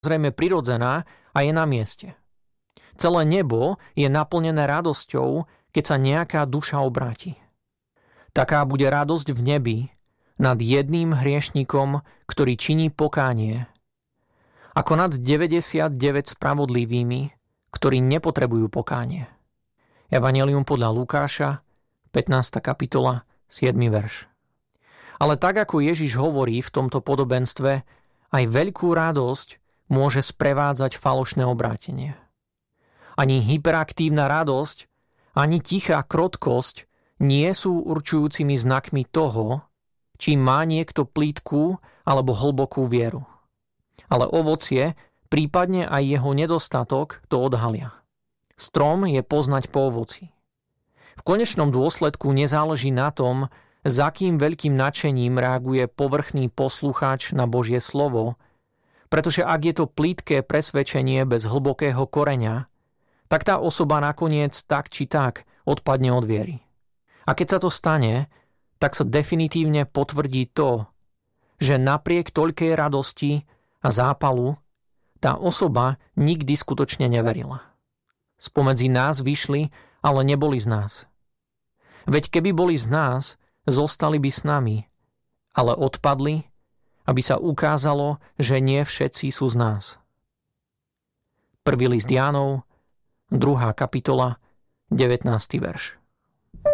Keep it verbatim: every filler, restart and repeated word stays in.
samozrejme prirodzená a je na mieste. Celé nebo je naplnené radosťou, keď sa nejaká duša obráti. Taká bude radosť v nebi nad jedným hriešnikom, ktorý činí pokánie, ako nad deväťdesiatdeväť spravodlivými, ktorí nepotrebujú pokánie. Evanjelium podľa Lukáša, pätnásta kapitola, siedmy verš. Ale tak ako Ježiš hovorí v tomto podobenstve, aj veľkú radosť môže sprevádzať falošné obrátenie. Ani hyperaktívna radosť, ani tichá krotkosť nie sú určujúcimi znakmi toho, či má niekto plítku alebo hlbokú vieru. Ale ovocie, prípadne aj jeho nedostatok, to odhalia. Strom je poznať po ovoci. V konečnom dôsledku nezáleží na tom, s akým veľkým nadšením reaguje povrchný poslucháč na Božie slovo, pretože ak je to plítke presvedčenie bez hlbokého koreňa, tak tá osoba nakoniec tak či tak odpadne od viery. A keď sa to stane, tak sa definitívne potvrdí to, že napriek toľkej radosti a zápalu tá osoba nikdy skutočne neverila. Spomedzi nás vyšli, ale neboli z nás. Veď keby boli z nás, zostali by s nami, ale odpadli, aby sa ukázalo, že nie všetci sú z nás. Prvý list Jánov, druhá kapitola, devätnásty verš.